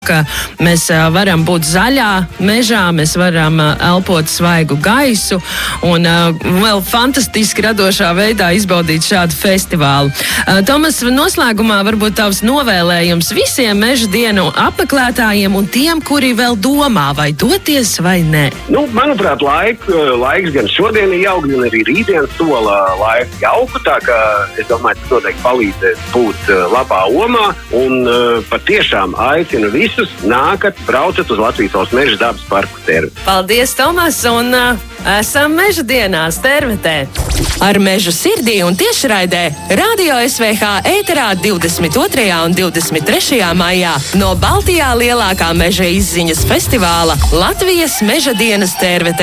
ka mēs varam būt zaļā mežā, mēs varam elpot svaigu gaisu un vēl fantastiski radošā veidā izbaudīt šādu festivālu. Tomas, noslēgumā varbūt tavs novēlējums visiem meža dienu apmeklētājiem un tiem, kuri vēl domā, vai doties vai nē. Manuprāt, laiks gan šodien ir jauks, gan arī rītdien sola laiku jauku, tā kā es domāju, tas noteikti palīdzēs būt labā omā un patiešām aicinu visus nākat, braucat uz Latvijas Valsts meža dabas parku Tervete. Paldies, Tomas, un esam meža dienās Tervetē. Ar mežu sirdī un tiešraidē Radio SVH ēterā 22. un 23. maijā no Baltijā lielākā meža izziņas festivāla Latvijas meža dienas Tervetē.